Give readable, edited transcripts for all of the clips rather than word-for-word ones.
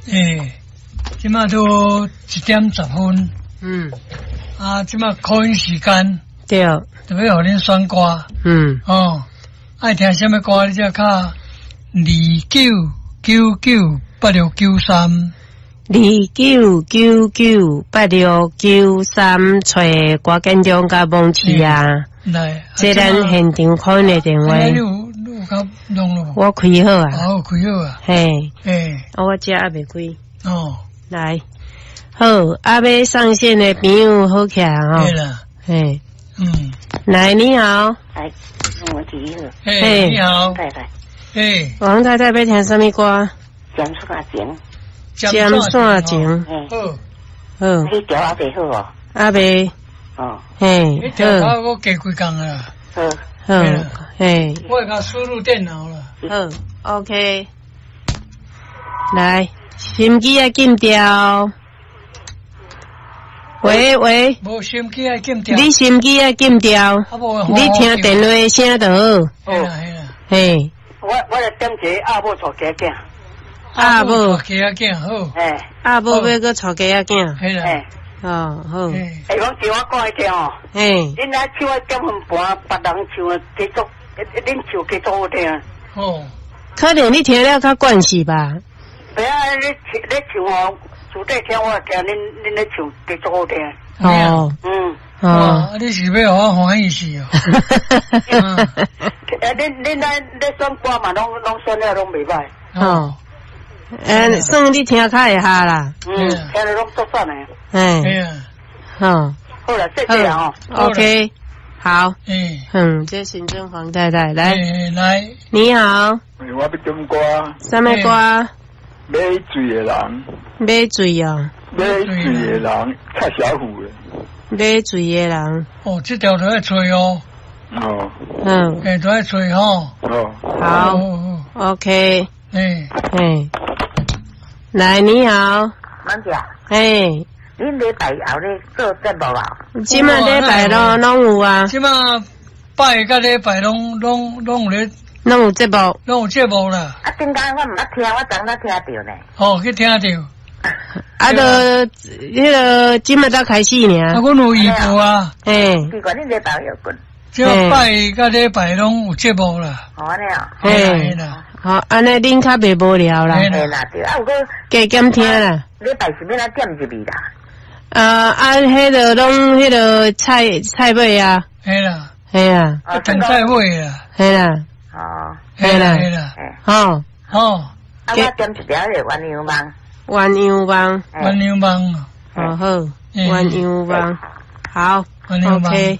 即马都1:10。即马考音时间。对。特别互恁选歌。爱听什么歌？你只卡29998693。 29998693，找郭建中甲孟琪啊。 来， 这咱现场看的电话。我开好啊。 开好啊。 嘿。我这还未开。来，好，要上线的朋友好起来哦。 对啦。 来，你好。 我第一个。 你好。 太太。 王太太要听什么歌？ 尖线情。 尖线情。好。 迄条还未好哦。 还未。 迄条我加几工啦。 好。 我会甲输入电脑了。 好 ，OK。来，心机要禁掉。喂， 无心机要禁掉。 你心机要禁掉。你听电话声就好。嘿。 我来点一个阿母带家囝。 阿母带家囝好。 阿母要搁带家囝。 嘿啦。 好。 讲听我讲一听哦。恁来唱啊点分半，别人唱啊继续，恁唱继续好听。 可能你听了较惯势吧。 对啊，你唱哦，主底听我听，恁咧唱继续好听。 你是要互我欢喜是哦。 恁来选歌嘛，拢选了拢袂歹。 算你听较会下啦。 听了拢足赞的。好了，谢谢啊。 OK， 好。这行政黄太太来。你好。 我要点歌。 什么歌？ 买水的人。 买水哦。 买水的人，蔡小虎的。 买水的人。 这条都要吹哦。都要吹吼。 好。OK。来，你好。 满姐。恁礼拜后咧做节目啊？ 即马礼拜咯，拢有啊。 即马拜甲礼拜拢有咧， 拢有节目， 拢有节目啦。 顶间我毋捌听，我昨仔听着呢。 去听着。 迄个即马才开始尔。 阮有预报啊。 奇怪，恁礼拜有滚。 即马拜甲礼拜拢有节目啦。 安尼啊。 好，安尼恁较袂无聊啦。 对啦，对啊，有个加减听啦。 礼拜是要来点入去啦。 迄个拢迄个菜尾啊。 嘿啦。 等菜尾啦。 嘿啦。 嘿啦。 好。 我点一条个鸳鸯网。 鸳鸯网。好。鸳鸯网。好。OK。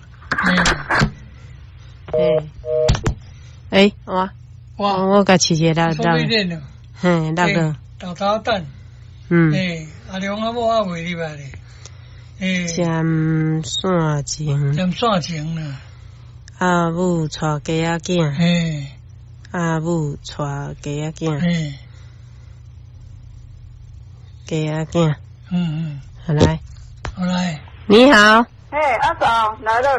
我甲试一下那个。 那个。 豆蛋。阿良阿母阿话你吧咧。 尖线情啦。 阿母带家仔囝。阿母带家仔囝。家仔囝。好来。你好。 阿嫂来了。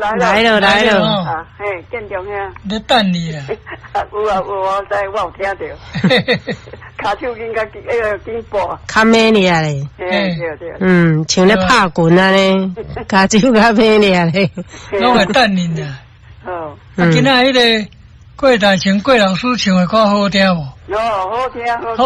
建中兄。 咧等你啊。 有啊，我知，我有听到。骹手紧甲紧拨。 较美俩咧。 对。 像咧拍棍啊咧，骹手较美俩咧。 拢会等你啦。今仔迄个郭大成郭老师唱的歌好听无？ 好听。